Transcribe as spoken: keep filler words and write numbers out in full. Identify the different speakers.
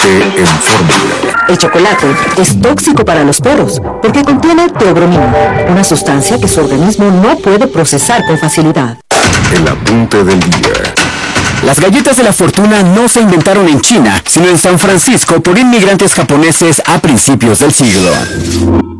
Speaker 1: Te informa.
Speaker 2: El chocolate es tóxico para los perros porque contiene teobromina, una sustancia que su organismo no puede procesar con facilidad.
Speaker 1: El apunte del día.
Speaker 3: Las galletas de la fortuna no se inventaron en China, sino en San Francisco por inmigrantes japoneses a principios del siglo.